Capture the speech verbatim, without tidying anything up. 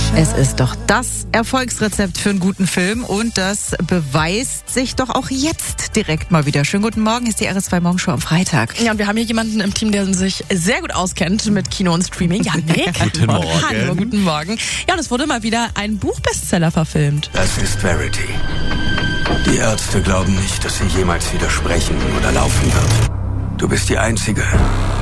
Es ist doch das Erfolgsrezept für einen guten Film und das beweist sich doch auch jetzt direkt mal wieder. Schönen guten Morgen, hier ist die R S zwei Morgenshow am Freitag. Ja, und wir haben hier jemanden im Team, der sich sehr gut auskennt mit Kino und Streaming. Ja, Nick. Guten Morgen. Hallo, guten Morgen. Ja, und es wurde mal wieder ein Buchbestseller verfilmt. Das ist Verity. Die Ärzte glauben nicht, dass sie jemals wieder sprechen oder laufen wird. Du bist die Einzige,